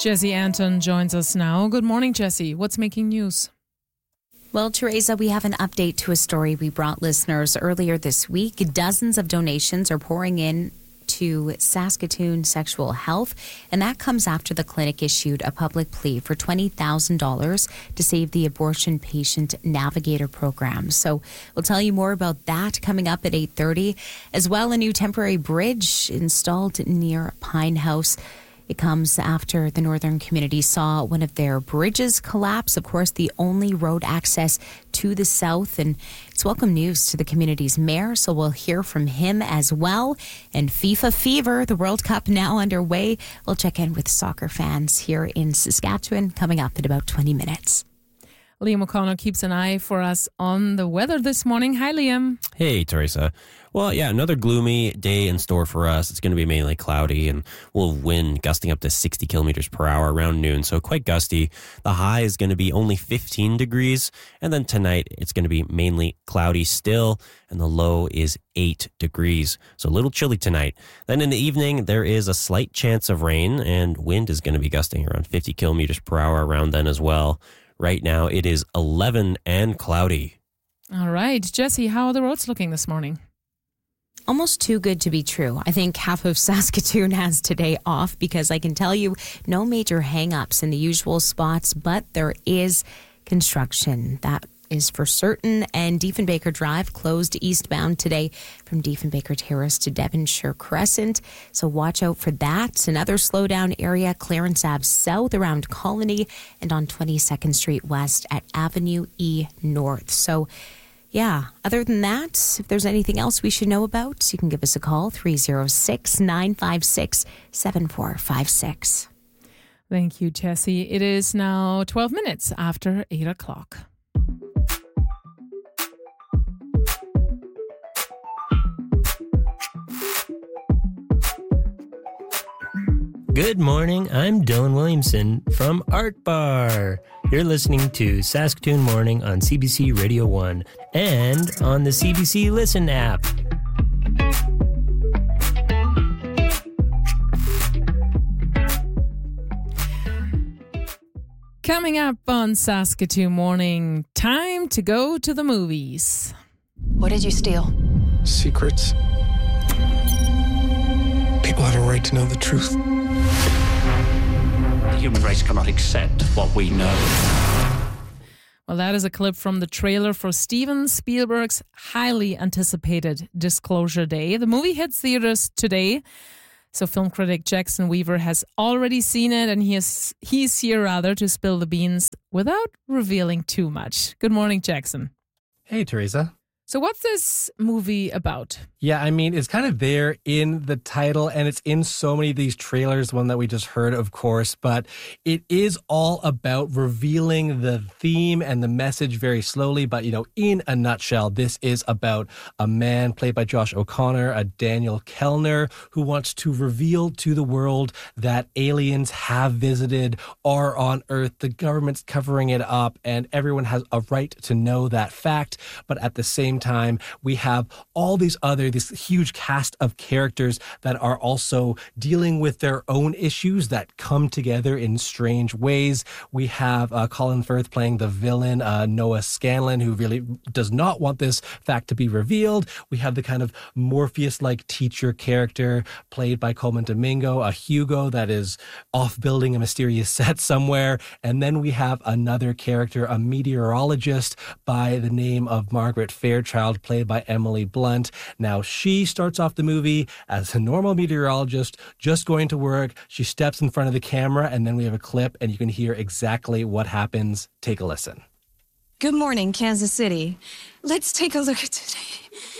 Jesse Anton joins us now. Good morning, Jesse. What's making news? Well, Teresa, we have an update to a story we brought listeners earlier this week. Dozens of donations are pouring in to Saskatoon Sexual Health, and that comes after the clinic issued a public plea for $20,000 to save the Abortion Patient Navigator program. So we'll tell you more about that coming up at 8:30. As well, a new temporary bridge installed near Pine House. It comes after the northern community saw one of their bridges collapse. Of course, the only road access to the south. And it's welcome news to the community's mayor, so we'll hear from him as well. And FIFA Fever, the World Cup now underway. We'll check in with soccer fans here in Saskatchewan coming up in about 20 minutes. Liam O'Connor keeps an eye for us on the weather this morning. Hi, Liam. Hey, Teresa. Well, yeah, another gloomy day in store for us. It's going to be mainly cloudy, and we'll have wind gusting up to 60 kilometers per hour around noon, so quite gusty. The high is going to be only 15 degrees, and then tonight it's going to be mainly cloudy still, and the low is 8 degrees, so a little chilly tonight. Then in the evening, there is a slight chance of rain, and wind is going to be gusting around 50 kilometers per hour around then as well. Right now, it is 11 and cloudy. All right. Jesse, how are the roads looking this morning? Almost too good to be true. I think half of Saskatoon has today off because I can tell you no major hang-ups in the usual spots, but there is construction. That is for certain. And Diefenbaker Drive closed eastbound today from Diefenbaker Terrace to Devonshire Crescent. So watch out for that. Another slowdown area, Clarence Ave South around Colony and on 22nd Street West at Avenue E North. So yeah, other than that, if there's anything else we should know about, you can give us a call, 306-956-7456. Thank you, Jesse. It is now 12 minutes after 8 o'clock. Good morning, I'm Dylan Williamson from Art Bar. You're listening to Saskatoon Morning on CBC Radio 1 and on the CBC Listen app. Coming up on Saskatoon Morning, time to go to the movies. What did you steal? Secrets. People have a right to know the truth. The human race cannot accept what we know. Well, that is a clip from the trailer for Steven Spielberg's highly anticipated Disclosure Day. The movie hits theaters today. So film critic Jackson Weaver has already seen it, and he's here to spill the beans without revealing too much. Good morning, Jackson. Hey, Teresa. So what's this movie about? Yeah, I mean, it's kind of there in the title, and it's in so many of these trailers, one that we just heard, of course, but it is all about revealing the theme and the message very slowly. But, in a nutshell, this is about a man played by Josh O'Connor, a Daniel Kellner, who wants to reveal to the world that aliens have visited, are on Earth. The government's covering it up, and everyone has a right to know that fact. But at the same time, we have all this huge cast of characters that are also dealing with their own issues that come together in strange ways. We have Colin Firth playing the villain, Noah Scanlon, who really does not want this fact to be revealed. We have the kind of Morpheus-like teacher character played by Coleman Domingo, a Hugo that is off building a mysterious set somewhere. And then we have another character, a meteorologist by the name of Margaret Fairchild, played by Emily Blunt. Now, she starts off the movie as a normal meteorologist, just going to work. She steps in front of the camera, and then we have a clip, and you can hear exactly what happens. Take a listen. Good morning, Kansas City. Let's take a look at today.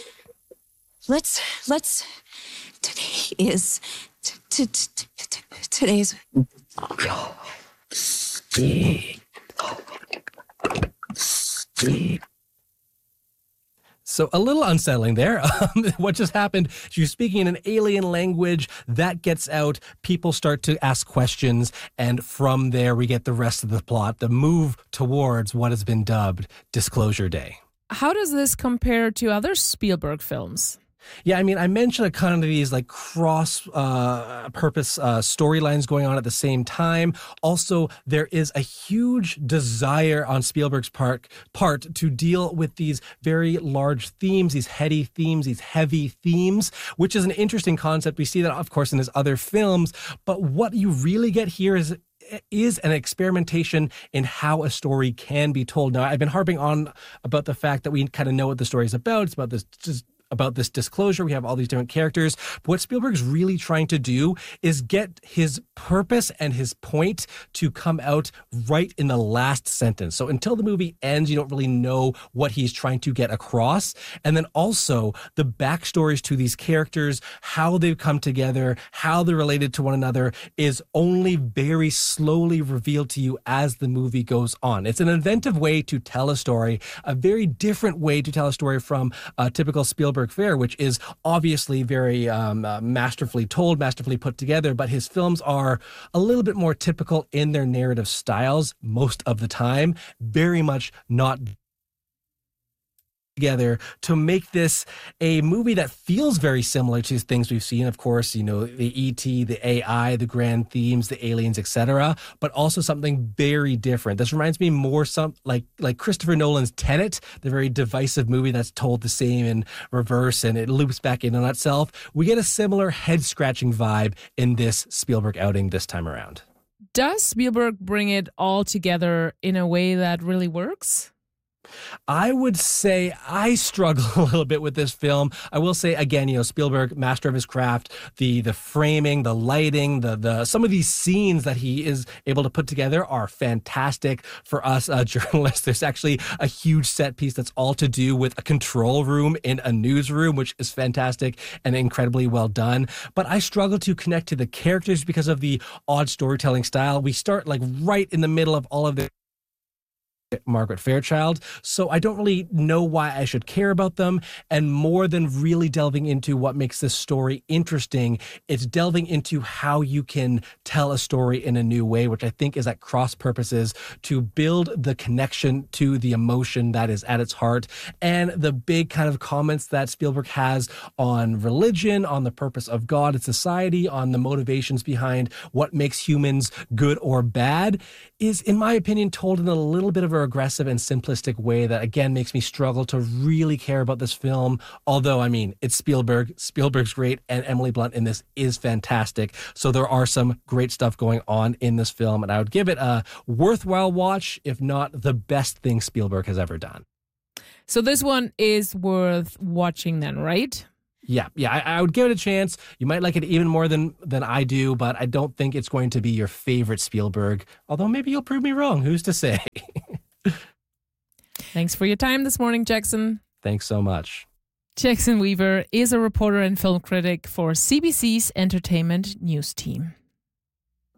Today is... Today's... So a little unsettling there. What just happened? She was speaking in an alien language. That gets out. People start to ask questions. And from there, we get the rest of the plot, the move towards what has been dubbed Disclosure Day. How does this compare to other Spielberg films? Yeah, I mean, I mentioned a kind of these like cross-purpose storylines going on at the same time. Also, there is a huge desire on Spielberg's part to deal with these very large themes, these heady themes, these heavy themes, which is an interesting concept. We see that, of course, in his other films. But what you really get here is an experimentation in how a story can be told. Now, I've been harping on about the fact that we kind of know what the story is about. It's about this disclosure. We have all these different characters. But what Spielberg's really trying to do is get his purpose and his point to come out right in the last sentence. So until the movie ends, you don't really know what he's trying to get across. And then also the backstories to these characters, how they've come together, how they're related to one another is only very slowly revealed to you as the movie goes on. It's an inventive way to tell a story, a very different way to tell a story from a typical Spielberg fare, which is obviously very masterfully told, masterfully put together, but his films are a little bit more typical in their narrative styles most of the time, very much not together to make this a movie that feels very similar to things we've seen. Of course, you know, the E.T., the AI, the grand themes, the aliens, etc., but also something very different. This reminds me more like Christopher Nolan's Tenet, the very divisive movie that's told the same in reverse and it loops back in on itself. We get a similar head-scratching vibe in this Spielberg outing this time around. Does Spielberg bring it all together in a way that really works? I would say I struggle a little bit with this film. I will say again, you know, Spielberg, master of his craft, the framing, the lighting, the some of these scenes that he is able to put together are fantastic for us journalists. There's actually a huge set piece that's all to do with a control room in a newsroom, which is fantastic and incredibly well done. But I struggle to connect to the characters because of the odd storytelling style. We start like right in the middle of all of the Margaret Fairchild, so I don't really know why I should care about them. And more than really delving into what makes this story interesting, it's delving into how you can tell a story in a new way, which I think is at cross purposes to build the connection to the emotion that is at its heart. And the big kind of comments that Spielberg has on religion, on the purpose of God and society, on the motivations behind what makes humans good or bad is, in my opinion, told in a little bit of a aggressive and simplistic way that, again, makes me struggle to really care about this film. Although, I mean, it's Spielberg. Spielberg's great, and Emily Blunt in this is fantastic. So there are some great stuff going on in this film, and I would give it a worthwhile watch, if not the best thing Spielberg has ever done. So this one is worth watching then, right? Yeah, I would give it a chance. You might like it even more than I do, but I don't think it's going to be your favorite Spielberg. Although maybe you'll prove me wrong. Who's to say? Thanks for your time this morning, Jackson. Thanks so much. Jackson Weaver is a reporter and film critic for CBC's Entertainment News Team.